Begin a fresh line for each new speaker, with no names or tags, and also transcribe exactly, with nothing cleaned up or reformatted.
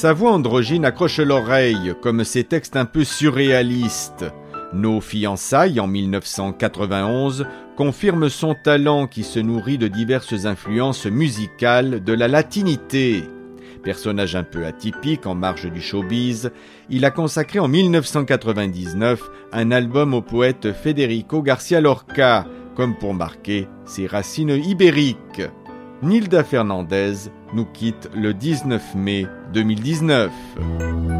Sa voix androgyne accroche l'oreille, comme ses textes un peu surréalistes. Nos fiançailles, en mille neuf cent quatre-vingt-onze, confirment son talent qui se nourrit de diverses influences musicales de la latinité. Personnage un peu atypique en marge du showbiz, il a consacré en mille neuf cent quatre-vingt-dix-neuf un album au poète Federico García Lorca, comme pour marquer ses racines ibériques. Nilda Fernandez nous quitte le dix-neuf mai deux mille dix-neuf.